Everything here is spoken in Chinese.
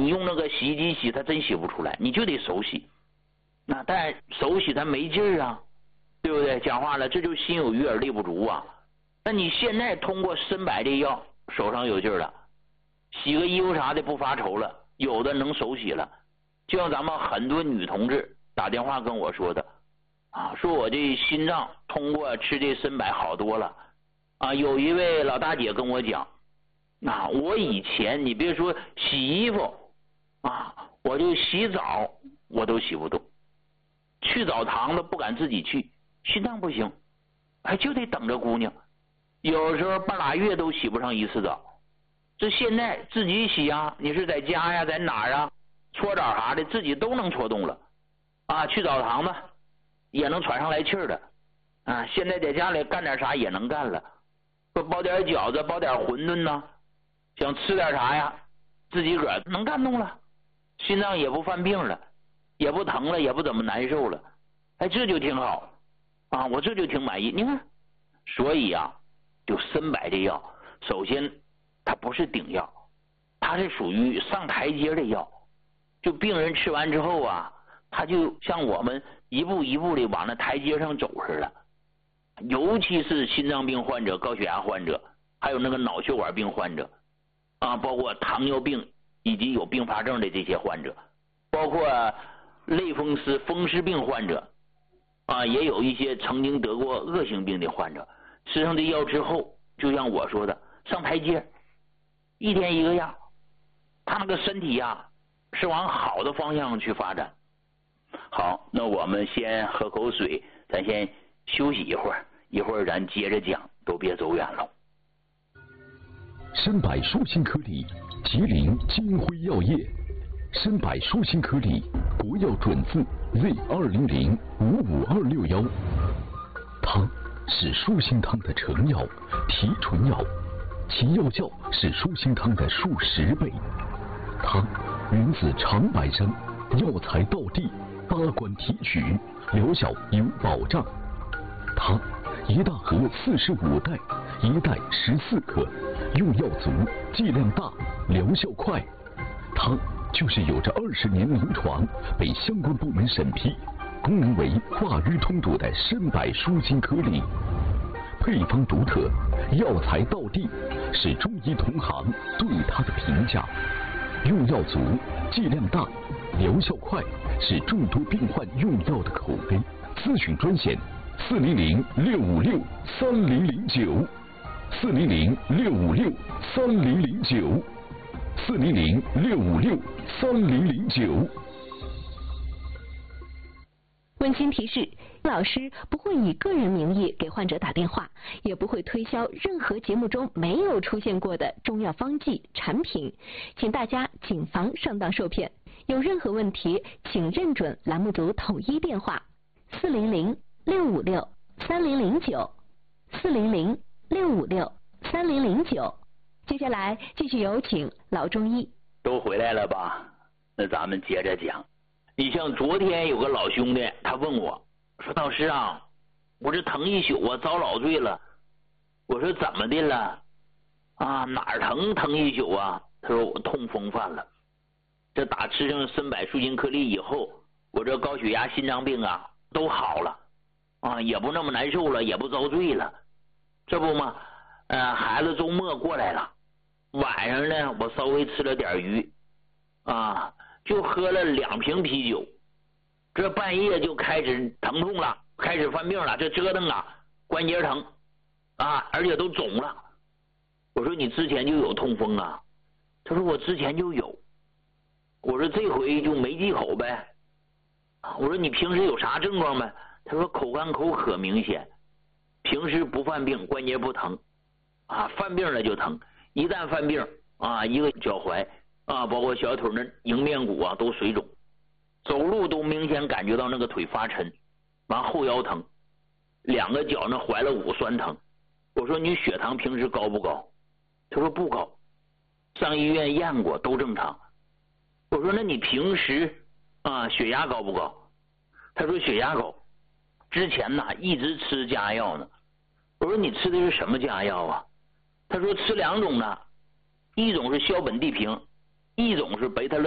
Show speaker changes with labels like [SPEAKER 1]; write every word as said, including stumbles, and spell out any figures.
[SPEAKER 1] 用那个洗衣机洗，它真洗不出来，你就得手洗。那但手洗它没劲儿啊，对不对？讲话了，这就心有余而力不足啊。那你现在通过参柏这药，手上有劲儿了，洗个衣服啥的不发愁了，有的能手洗了。就像咱们很多女同志打电话跟我说的啊，说我这心脏通过吃这参柏好多了啊。有一位老大姐跟我讲，啊，我以前你别说洗衣服啊，我就洗澡我都洗不动，去澡堂子不敢自己去，心脏不行，哎，就得等着姑娘，有时候半拉月都洗不上一次澡。这现在自己洗啊，你是在家呀，在哪儿啊，搓澡啥的自己都能搓动了啊，去澡堂子也能喘上来气儿的啊。现在在家里干点啥也能干了，说包点饺子包点馄饨呐，想吃点啥呀自己个儿能干动了，心脏也不犯病了，也不疼了，也不怎么难受了，哎，这就挺好啊，我这就挺满意。你看，所以啊，就参柏这药，首先它不是顶药，它是属于上台阶的药。就病人吃完之后啊，他就像我们一步一步的往那台阶上走似的。尤其是心脏病患者、高血压患者，还有那个脑血管病患者啊，包括糖尿病以及有并发症的这些患者，包括类风湿、风湿病患者啊，也有一些曾经得过恶性病的患者，吃上这药之后，就像我说的，上台阶，一天一个样，他那个身体呀、啊。是往好的方向去发展。好，那我们先喝口水，咱先休息一会儿，一会儿咱接着讲，都别走远了。
[SPEAKER 2] 参柏舒心颗粒，吉林金辉药业。参柏舒心颗粒，国药准字 Z 二零零五五二六幺。它是舒心汤的成药、提纯药，其药效是舒心汤的数十倍。它源自长白山，药材到地，八关提取，疗效有保障。它一大盒四十五袋，一袋十四克，用药足，剂量大，疗效快。它就是有着二十年临床，被相关部门审批，功能为化瘀通堵的参柏舒心颗粒。配方独特，药材到地，是中医同行对它的评价。用药足，剂量大，疗效快，是众多病患用药的口碑。咨询专线：四零零六五六三零零九，四零零六五六三零零九，四零零六五六三零零九。
[SPEAKER 3] 温馨提示：老师不会以个人名义给患者打电话，也不会推销任何节目中没有出现过的中药方剂产品，请大家谨防上当受骗。有任何问题，请认准栏目组统一电话：四零零六五六三零零九，四零零六五六三零零九。接下来继续有请老中医。
[SPEAKER 1] 都回来了吧？那咱们接着讲。你像昨天有个老兄弟，他问我说：“道师啊，我这疼一宿啊，遭老罪了。”我说：“怎么的了？啊，哪儿疼疼一宿啊？”他说：“我痛风犯了。这打吃上参柏舒心颗粒以后，我这高血压、心脏病啊都好了，啊，也不那么难受了，也不遭罪了。这不嘛，呃，孩子周末过来了，晚上呢，我稍微吃了点鱼，啊。”就喝了两瓶啤酒，这半夜就开始疼痛了，开始犯病了，这折腾啊，关节疼啊，而且都肿了。我说你之前就有痛风啊？他说我之前就有。我说这回就没忌口呗。我说你平时有啥症状没？他说口干口渴明显，平时不犯病，关节不疼啊，犯病了就疼，一旦犯病啊，一个脚踝。啊，包括小腿那迎面骨啊都水肿，走路都明显感觉到那个腿发沉，完后腰疼，两个脚那踝了骨酸疼。我说你血糖平时高不高？他说不高，上医院验过都正常。我说那你平时啊血压高不高？他说血压高，之前呢一直吃降压药呢。我说你吃的是什么降压药啊？他说吃两种呢，一种是硝苯地平，一种是贝塔乐。